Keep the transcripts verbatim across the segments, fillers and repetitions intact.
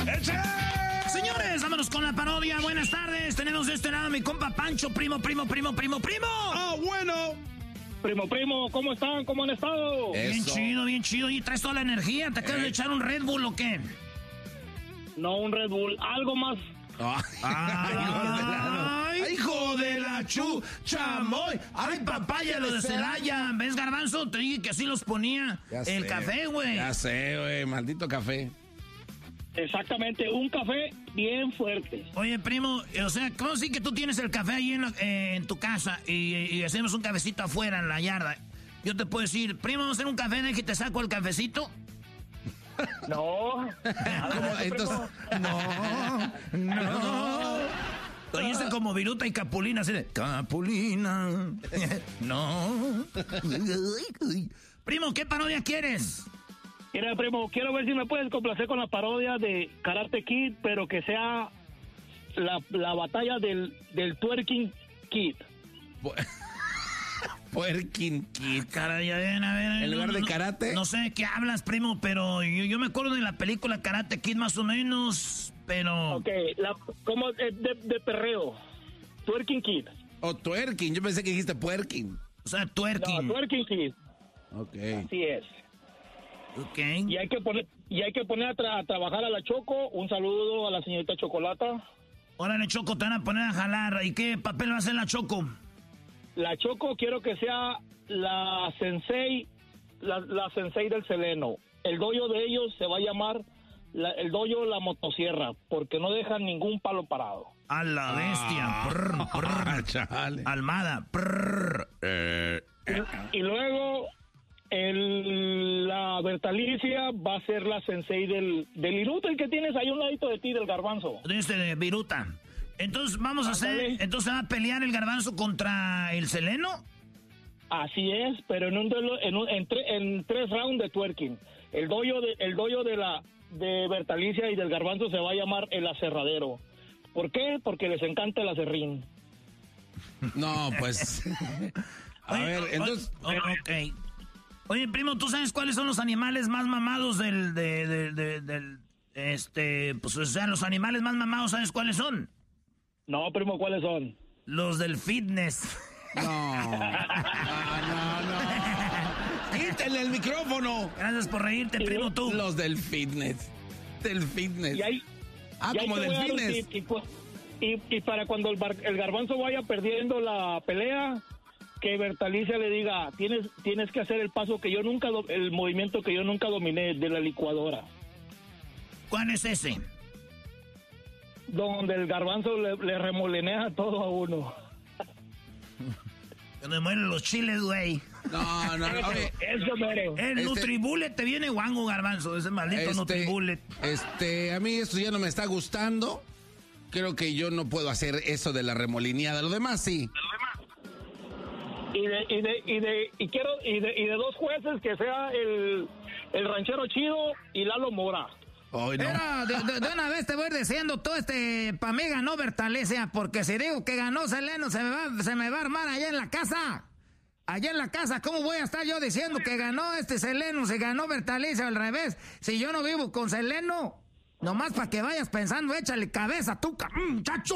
¡Échale! Señores, vámonos con la parodia. Buenas tardes. Tenemos de este lado a mi compa Pancho, primo, primo, primo, primo, primo. ¡Ah, bueno! Primo, primo, ¿cómo están? ¿Cómo han estado? Bien Eso. chido, bien chido. Y traes toda la energía. ¿Te acabas Eh. de echar un Red Bull o qué? No, un Red Bull, algo más. ¡Ay, hijo de la chu, chamoy! ¡Ay, papaya, lo de Celaya! ¿Ves, Garbanzo? Te dije que así los ponía Ya el sé. café, güey. Ya sé, güey, maldito café. Exactamente, un café bien fuerte. Oye, primo, o sea, ¿cómo sí que tú tienes el café ahí en, la- eh, en tu casa y, y hacemos un cafecito afuera en la yarda? Yo te puedo decir, primo, vamos a hacer un café, de que te saco el cafecito. No. ¿Cómo? Entonces, No, no. Oíste como Viruta y Capulina, así de Capulina. No. Primo, ¿qué parodia quieres? Mira, primo, quiero ver si me puedes complacer con la parodia de Karate Kid, pero que sea la, la batalla del, del Twerking Kid. Puerkin Kid. Caray, a ver, a ver. ¿En lugar de no- karate? No sé de qué hablas, primo, pero yo, yo me acuerdo de la película Karate Kid más o menos, pero... Ok, la, como de, de, de perreo. Twerking Kid. O twerking, yo pensé que dijiste puerkin. O sea, No, twerking. Twerking Kid. Ok. Así es. Ok. Y hay que poner, y hay que poner a, tra- a trabajar a la Choco. Un saludo a la señorita Chocolata. Órale, Choco, te van a poner a jalar. ¿Y qué papel va a hacer la Choco? La Choco quiero que sea la sensei, la, la sensei del Seleno. El dojo de ellos se va a llamar la- el dojo La Motosierra, porque no dejan ningún palo parado. A la bestia. Ah. Prr, prr. Chale. Almada. Prr. Y luego el, la Bertalicia va a ser la sensei del, del Iruta, el que tienes ahí a un ladito de ti, del Garbanzo. De este de Viruta. Entonces vamos a hacer... Ándale. Entonces va a pelear el Garbanzo contra el Seleno. Así es, pero en un duelo, en, un- en, tre- en tres rounds de twerking. El dojo de, el dojo de la de Bertalicia y del Garbanzo se va a llamar el aserradero. ¿Por qué? Porque les encanta el aserrín. No, pues. A Oye, ver, o- entonces. o- ok. Oye, primo, ¿tú sabes cuáles son los animales más mamados del... De, de- de- del este... Pues, o sea, los animales más mamados, ¿sabes cuáles son? No, primo, ¿cuáles son? Los del fitness. No. No, no, no. Quítenle el micrófono. Gracias por reírte, primo, tú. Los del fitness. Del fitness. Y ahí, Ah, y ahí como te voy a dar un delfines. tip, Y, cu- y- y para cuando el, bar- el Garbanzo vaya perdiendo la pelea, que Bertalicia le diga, tienes, tienes que hacer el paso que yo nunca, do- el movimiento que yo nunca dominé de la licuadora. ¿Cuál es ese? Donde el Garbanzo le, le remolenea todo a uno. Donde mueren los chiles, güey. No, no, no. Oye, Eso, mero. El Este- Nutribullet te viene guango, Garbanzo. Ese maldito este, Nutribullet. este, a mí esto ya no me está gustando. Creo que yo no puedo hacer eso de la remolineada. Lo demás sí. Y de, y de, y de, y quiero, y de, y de dos jueces que sea el, el ranchero chido y Lalo Mora. Hoy no. Pero de, de- de una vez te voy diciendo todo este... Pa' mí ganó Bertalicia, porque si digo que ganó Seleno, se me va, se me va a armar allá en la casa. Allá en la casa, ¿cómo voy a estar yo diciendo que ganó este Seleno, si ganó Bertalicia al revés? Si yo no vivo con Seleno, nomás para que vayas pensando, échale cabeza, tú, ca- mm, muchacho.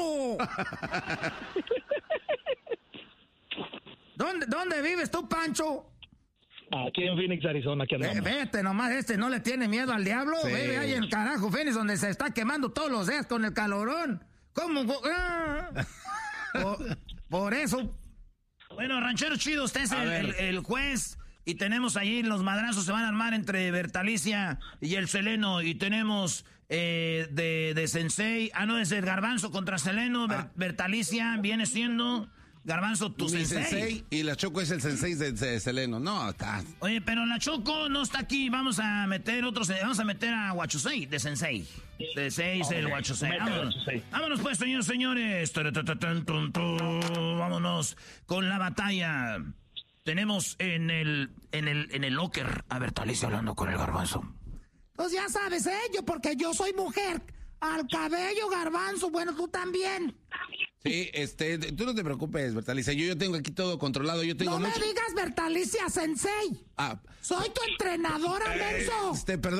¿Dónde, ¿Dónde vives tú, Pancho? Aquí en Phoenix, Arizona, aquí Ve- andamos. Vete nomás, este no le tiene miedo al diablo. Sí. Vive ahí en carajo, Phoenix, donde se está quemando todos los días con el calorón. ¿Cómo? Ah. Por, por eso. Bueno, ranchero chido, usted es A el, ver. el- el juez. Y tenemos ahí los madrazos, se van a armar entre Bertalicia y el Seleno. Y tenemos eh, de, de Sensei. Ah, no, es el Garbanzo contra Seleno. Ber- Ah. Bertalicia viene siendo Garbanzo, tu Mi sensei. sensei y la Choco es el sensei de, de Seleno. No, está. Oye, pero la Choco no está aquí. Vamos a meter otros. Vamos a meter a Huachusei de Sensei. De seis, el Ok, Huachusei. mete a Vámonos. Huachusei. Vámonos, pues, señores, señores. Taratatan, tun, tun. Vámonos con la batalla. Tenemos en el, en el, en el locker a Bertalicia hablando con el Garbanzo. Pues ya sabes, ¿eh? Yo, porque yo soy mujer. Al cabello, Garbanzo. Bueno, tú también. Sí, este, tú no te preocupes, Bertalicia. Yo, yo tengo aquí todo controlado. Yo tengo No me mucho- digas Bertalicia Sensei. Ah, Soy tu entrenadora, menso. este, perdón,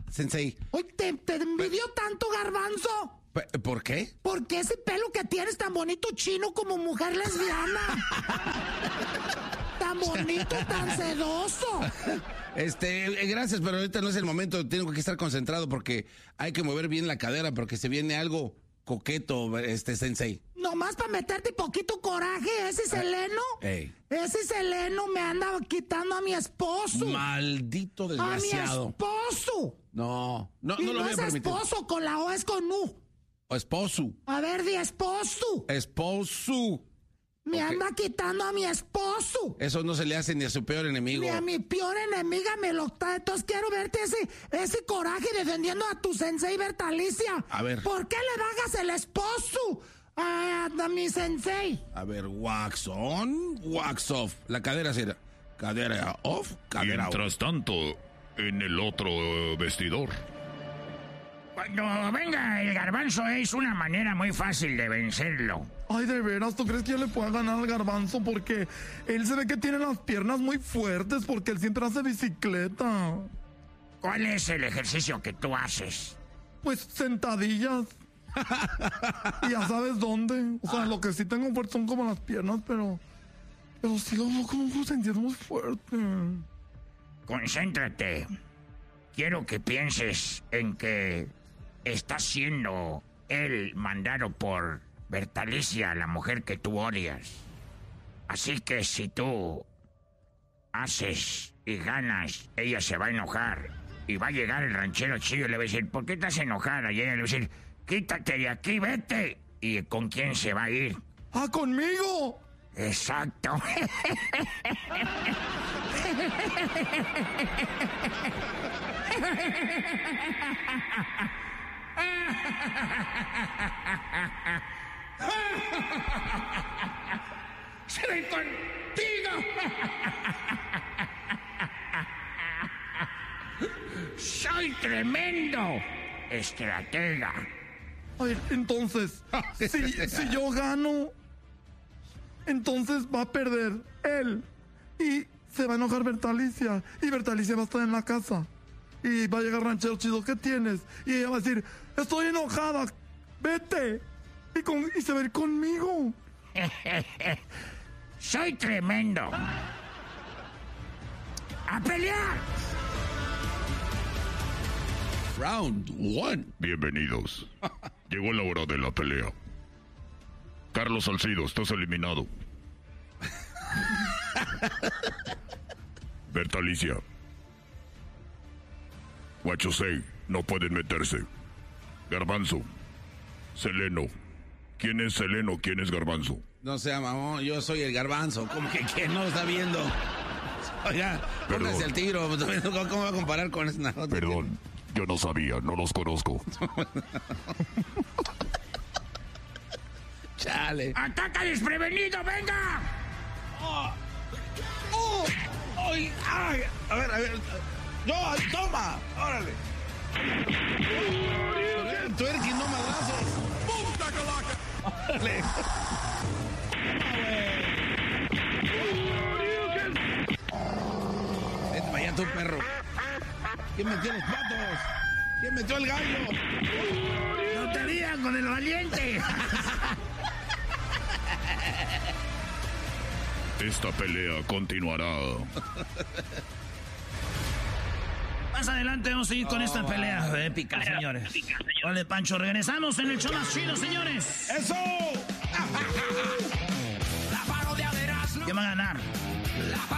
Sensei. Oye, ¿te, te envidió tanto, Garbanzo? ¿Por qué? Porque ese pelo que tienes tan bonito chino como mujer lesbiana. Tan bonito, tan sedoso. Este, gracias, pero ahorita no es el momento. Tengo que estar concentrado porque hay que mover bien la cadera porque se viene algo coqueto, este Sensei. Nomás para meterte poquito coraje, ese Seleno. Ey. Ese Seleno me anda quitando a mi esposo. Maldito desgraciado. A mi esposo. No, no, y no lo no voy a es permitir. esposo, con la O es con U. O esposo. A ver, di esposo. Esposo. Me Ok. anda quitando a mi esposo. Eso no se le hace ni a su peor enemigo. Ni a mi peor enemiga me lo está. Entonces quiero verte ese, ese coraje defendiendo a tu sensei Bertalicia. A ver. ¿Por qué le bajas el esposo a, a mi sensei? A ver, wax on, wax off. La cadera será. Cadera off, cadera off. Mientras tanto, en el otro eh, vestidor. Cuando venga el Garbanzo es una manera muy fácil de vencerlo. Ay, de veras, ¿tú crees que yo le pueda ganar al Garbanzo? Porque él se ve que tiene las piernas muy fuertes porque él siempre hace bicicleta. ¿Cuál es el ejercicio que tú haces? Pues sentadillas. Y ya sabes dónde. O sea, lo que sí tengo fuerte son como las piernas, pero... Pero sí lo como sentir muy fuerte. Concéntrate. Quiero que pienses en que está siendo él mandado por Bertalicia, la mujer que tú odias. Así que si tú haces y ganas, ella se va a enojar. Y va a llegar el ranchero chido y le va a decir, ¿por qué estás enojada? Y ella le va a decir, quítate de aquí, vete. ¿Y con quién se va a ir? ¡Ah, conmigo! Exacto. ¡Se ven contigo! ¡Soy tremendo estratega! Ay, entonces, si, si yo gano, entonces va a perder él. Y se va a enojar Bertalicia. Y Bertalicia va a estar en la casa. Y va a llegar ranchero chido, ¿qué tienes? Y ella va a decir, estoy enojada, vete. Y, con, y se va a ir conmigo. ¡Soy tremendo! ¡A pelear! Round one. Bienvenidos. Llegó la hora de la pelea. Carlos Salcido, estás eliminado. Bertalicia. Huachosei, no pueden meterse. Garbanzo. Seleno. ¿Quién es Seleno? ¿Quién es Garbanzo? No sea mamón, yo soy el Garbanzo. ¿Cómo que quién no lo está viendo? Oiga, Perdón. póngase el tiro. ¿Cómo va a comparar con esa nota? Perdón, yo no sabía, no los conozco. Chale. ¡Ataca desprevenido, venga! ¡Oh! ¡Oh! ¡Ay! ¡Ay! A ver, a ver. ¡No! ¡Toma! ¡Órale! ¡Twerking, no madrazos! ¡Pum! ¡Órale! Vete para allá, tú, perro. ¿Quién metió los patos? ¿Quién metió el gallo? ¡No te digan con el valiente! Esta pelea continuará. Más adelante vamos a seguir con esta pelea épica, señores. Vale, Pancho, regresamos en el show más chido, señores. ¡Eso! ¿Quién va a ganar?